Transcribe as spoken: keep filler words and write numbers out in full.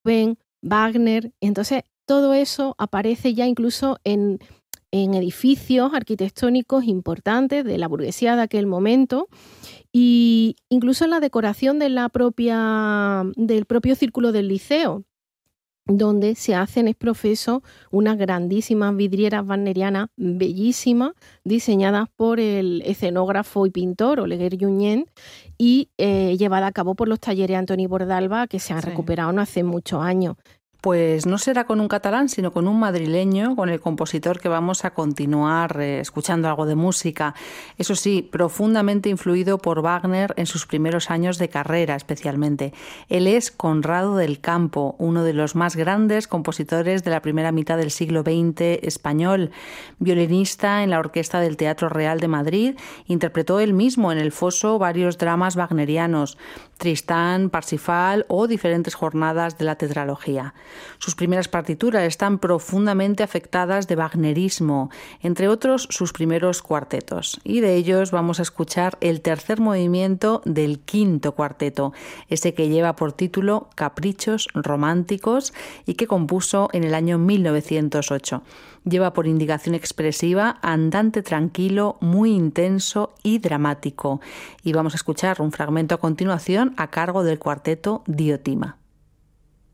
Beethoven, Wagner. Entonces, todo eso aparece ya incluso en, en edificios arquitectónicos importantes de la burguesía de aquel momento, y incluso en la decoración de la propia, del propio círculo del liceo, donde se hacen ex profeso unas grandísimas vidrieras wagnerianas bellísimas, diseñadas por el escenógrafo y pintor Oleguer Junyent y eh, llevada a cabo por los talleres Antoni Bordalba, que se han sí. recuperado no hace muchos años. Pues no será con un catalán, sino con un madrileño, con el compositor que vamos a continuar eh, escuchando algo de música. Eso sí, profundamente influido por Wagner en sus primeros años de carrera especialmente. Él es Conrado del Campo, uno de los más grandes compositores de la primera mitad del siglo veinte español. Violinista en la Orquesta del Teatro Real de Madrid, interpretó él mismo en el foso varios dramas wagnerianos, Tristán, Parsifal o diferentes jornadas de la tetralogía. Sus primeras partituras están profundamente afectadas de wagnerismo, entre otros sus primeros cuartetos. Y de ellos vamos a escuchar el tercer movimiento del quinto cuarteto, ese que lleva por título Caprichos románticos y que compuso en el año mil novecientos ocho. Lleva por indicación expresiva andante tranquilo, muy intenso y dramático. Y vamos a escuchar un fragmento a continuación a cargo del cuarteto Diotima.